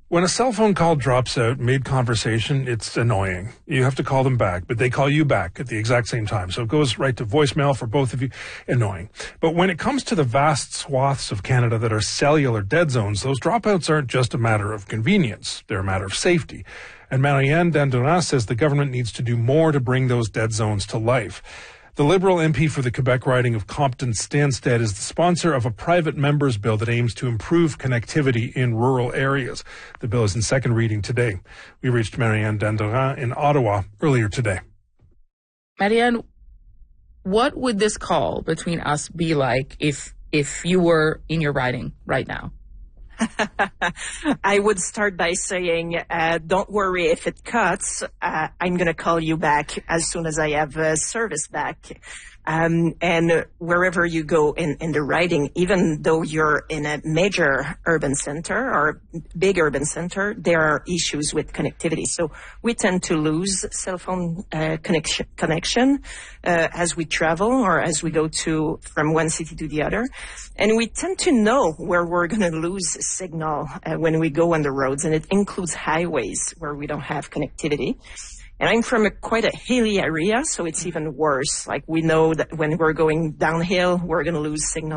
When a cell phone call drops out mid-conversation, it's annoying. You have to call them back, but they call you back at the exact same time. So it goes right to voicemail for both of you. Annoying. But when it comes to the vast swaths of Canada that are cellular dead zones, those dropouts aren't just a matter of convenience. They're a matter of safety. And Marianne Dandurand says the government needs to do more to bring those dead zones to life. The Liberal MP for the Quebec riding of Compton-Stanstead is the sponsor of a private member's bill that aims to improve connectivity in rural areas. The bill is in second reading today. We reached Marianne Dandurand in Ottawa earlier today. Marianne, what would this call between us be like if you were in your riding right now? I would start by saying, don't worry if it cuts. I'm going to call you back as soon as I have service back. And wherever you go in the riding, even though you're in a major urban center or big urban center, there are issues with connectivity. So we tend to lose cell phone connection as we travel or as we go from one city to the other. And we tend to know where we're going to lose signal when we go on the roads, and it includes highways where we don't have connectivity. And I'm from quite a hilly area, so it's even worse. Like we know that when we're going downhill, we're going to lose signal